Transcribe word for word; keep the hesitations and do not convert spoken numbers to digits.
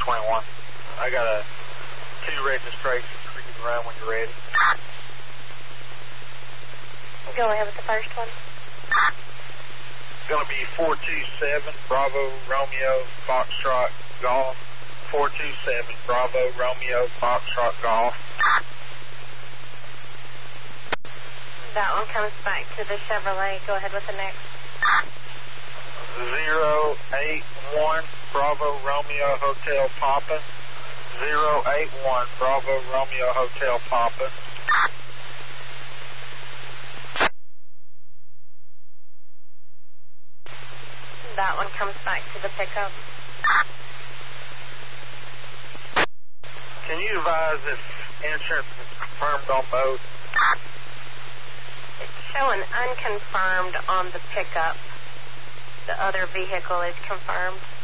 twenty-one. I got a two registration for you to run when you're ready. Go ahead with the first one. It's going to be four two seven Bravo Romeo Foxtrot Golf. four two seven Bravo Romeo Foxtrot Golf. That one comes back to the Chevrolet. Go ahead with the next. zero eight one Bravo Romeo Hotel Papa. zero eight one Bravo Romeo Hotel Papa. That one comes back to the pickup. Can you advise if insurance is confirmed on both? It's showing unconfirmed on the pickup. The other vehicle is confirmed.